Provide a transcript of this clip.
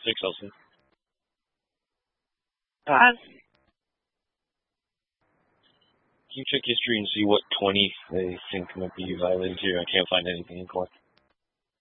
fix Elson. Pause. Can you check history and see what 20 they think might be violated here? I can't find anything in court.